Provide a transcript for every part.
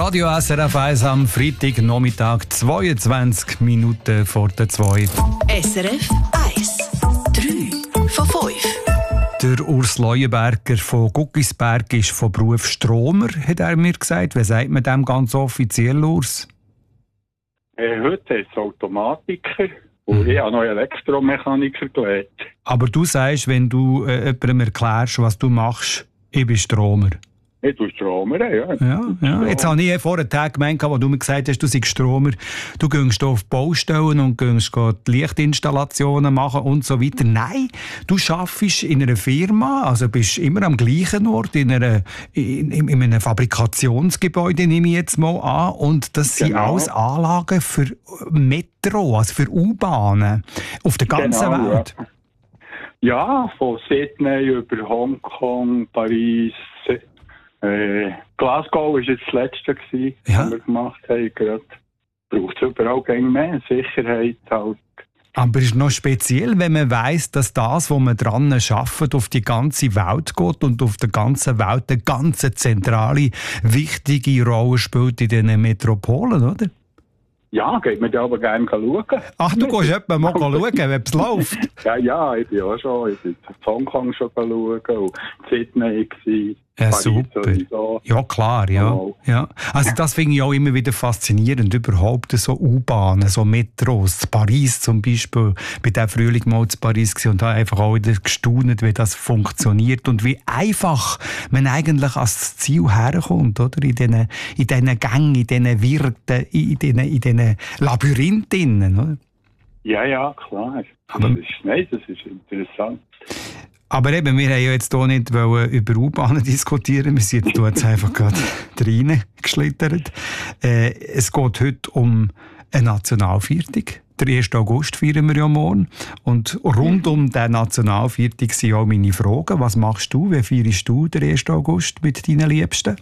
Radio SRF 1 am Freitagnachmittag, 22 Minuten vor der 2. SRF 1, 3 von 5. Der Urs Leuenberger von Guggisberg ist von Beruf Stromer, hat er mir gesagt. Wie sagt man dem ganz offiziell, Urs? Heute ist es Automatiker und ich habe noch Elektromechaniker gelernt. Aber du sagst, wenn du jemandem erklärst, was du machst, ich bin Stromer. Ich bin Stromer, ja. Ja. Jetzt habe ich vor einem Tag gemeint, wo du mir gesagt hast, du seist Stromer, du gehst auf Baustellen und gehst die Lichtinstallationen machen und so weiter. Nein, du arbeitest in einer Firma, also bist immer am gleichen Ort, in einem Fabrikationsgebäude, nehme ich jetzt mal an. Und das sind alles Anlagen für Metro, also für U-Bahnen auf der ganzen Welt. Ja, von Sydney über Hongkong, Paris, Glasgow war jetzt das letzte, was wir gemacht haben. Gerade braucht es überall mehr Sicherheit halt. Aber es ist noch speziell, wenn man weiss, dass das, wo man dran arbeitet, auf die ganze Welt geht und auf der ganzen Welt eine ganz zentrale, wichtige Rolle spielt in diesen Metropolen, oder? Ja, geht mir da aber gerne schauen. Ach, du gehst etwa mal schauen, ob es läuft? Ja, ich bin auch schon. Ich bin in Hongkong schon schauen und Sydney war. Ja, super. Ja, klar, ja. Also das finde ich auch immer wieder faszinierend, überhaupt so U-Bahnen, so Metros. Paris zum Beispiel, bei der Frühling mal in Paris gewesen und da einfach auch wieder gestaunt, wie das funktioniert und wie einfach man eigentlich ans Ziel herkommt, oder? In diesen Gängen, in diesen Wirten, in diesen Labyrinthen, oder? Ja, klar. Das ist interessant. Aber eben, wir haben ja jetzt hier nicht über U-Bahnen diskutieren. Wir sind jetzt einfach gerade reingeschlittert. Es geht heute um eine Nationalviertig. Der 1. August feiern wir ja morgen. Und rund um den Nationalviertig sind auch meine Fragen. Was machst du? Wie feierst du den 1. August mit deinen Liebsten?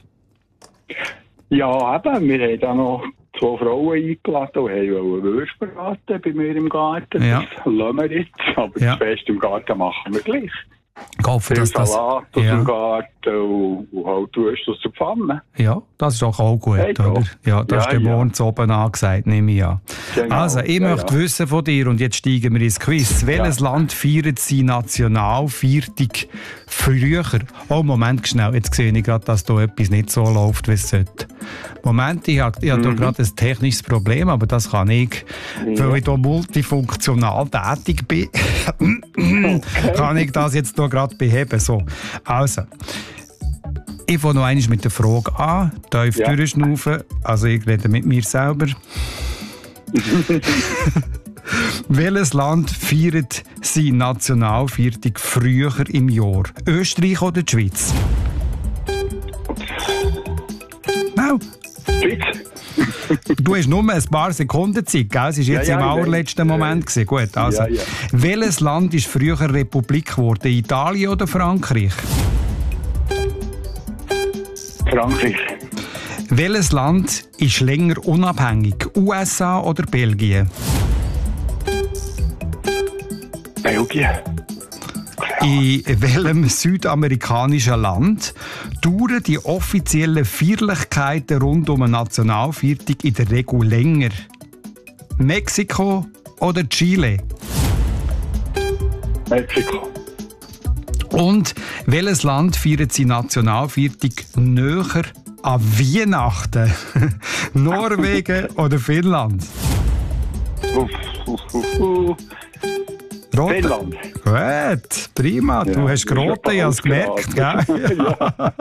Ja, eben. Wir haben da noch 2 Frauen eingeladen und haben Würste braten bei mir im Garten. Ja. Das lassen wir jetzt. Aber das Fest im Garten machen wir gleich. Ich hoffe, dass das... Salat aus dem Garten und halt Würste aus der Pfanne. Ja, das ist doch auch gut, oder? Ja, das ist der morgen oben angesagt, nehme ich an. Genau. Also, ich möchte wissen von dir, und jetzt steigen wir ins Quiz. Welches Land feiert seine Nationalviertig früher? Oh, Moment, schnell. Jetzt sehe ich gerade, dass da etwas nicht so läuft, wie es sollte. Moment, ich habe da gerade ein technisches Problem, aber das kann ich, weil ich hier multifunktional tätig bin, kann ich das jetzt hier gerade beheben. So, also, ich fange noch einmal mit der Frage an, tief durchschnaufen, also ich rede mit mir selber. Welches Land feiert seine Nationalviertig früher im Jahr? Österreich oder die Schweiz? No. Schweiz. Du hast nur ein paar Sekunden Zeit, gell? Es war jetzt im allerletzten Moment. Gut, also. Welches Land ist früher Republik geworden? Italien oder Frankreich? Frankreich. Welches Land ist länger unabhängig? USA oder Belgien? Belgien. In welchem südamerikanischen Land dauern die offiziellen Feierlichkeiten rund um eine Nationalviertig in der Regel länger? Mexiko oder Chile? Mexiko. Und welches Land feiert seine Nationalviertig näher an Weihnachten? Norwegen oder Finnland? Finnland. Gut, prima. Du hast geraten, ich habe es gemerkt. Gell?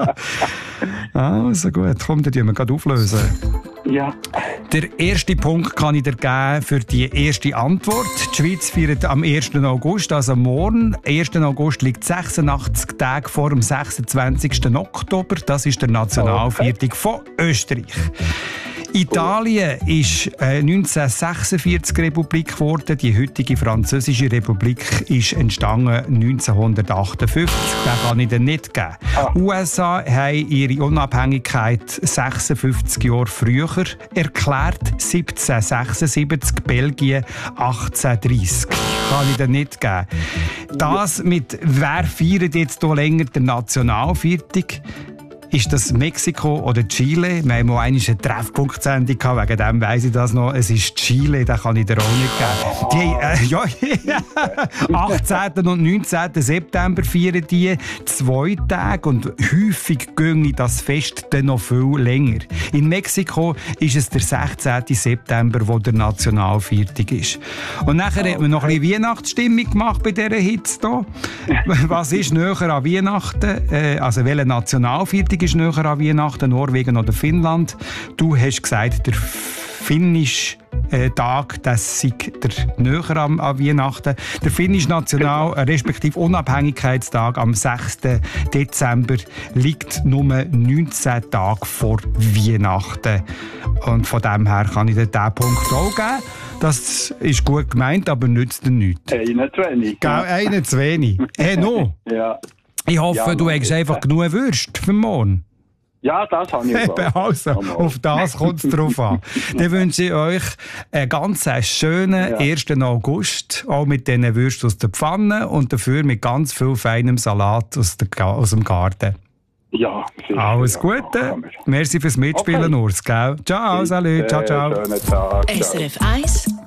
Also gut, komm, dann wir gerade auflösen. Ja. Der erste Punkt kann ich dir geben für die erste Antwort. Die Schweiz feiert am 1. August, also morgen. 1. August liegt 86 Tage vor dem 26. Oktober. Das ist der Nationalviertig von Österreich. Italien ist 1946 Republik geworden. Die heutige Französische Republik ist entstanden 1958. Den kann ich dir nicht geben. USA haben ihre Unabhängigkeit 56 Jahre früher erklärt, 1776, Belgien 1830. Kann ich dir nicht geben. Das mit «Wer feiert jetzt hier länger der Nationalviertig?» Ist das Mexiko oder Chile? Wir haben mal eine Treffpunktsendung gehabt, wegen dem weiss ich das noch. Es ist Chile, den kann ich dir auch nicht geben. Die, 18. und 19. September feiern die 2 Tage und häufig ginge das Fest dann noch viel länger. In Mexiko ist es der 16. September, wo der Nationalviertag ist. Und nachher hat man noch ein bisschen Weihnachtsstimmung gemacht bei dieser Hitze hier. Was ist näher an Weihnachten? Also welcher Nationalviertag ist näher an Weihnachten, Norwegen oder Finnland? Du hast gesagt, der finnische Tag, das sei der näher an Weihnachten. Der finnische National-, respektive Unabhängigkeitstag am 6. Dezember liegt nur 19 Tage vor Weihnachten. Und von dem her kann ich dir diesen Punkt auch geben. Das ist gut gemeint, aber nützt dir nichts. Einen zu wenig. Einen zu wenig. No. Ja. Ich hoffe, du hast einfach genug Würste für morgen. Ja, das habe ich auch. Also, auf das kommt es drauf an. Dann wünsche ich euch einen ganz schönen 1. August, auch mit diesen Würsten aus der Pfanne und dafür mit ganz viel feinem Salat aus dem Garten. Ja, sicher. Alles Gute. Merci fürs Mitspielen, Urs. Ciao, salut. Ciao, ciao. Schönen Tag. SRF 1